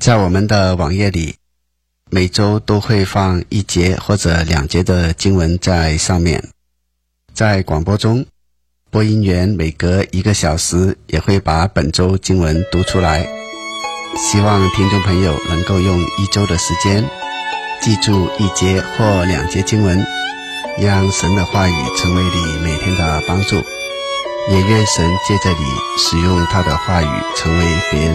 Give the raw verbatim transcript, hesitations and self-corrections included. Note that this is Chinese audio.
在我们的网页里，每周都会放一节或者两节的经文在上面。在广播中，播音员每隔一个小时也会把本周经文读出来。希望听众朋友能够用一周的时间记住一节或两节经文，让神的话语成为你每天的帮助，也愿神借着你使用他的话语成为别人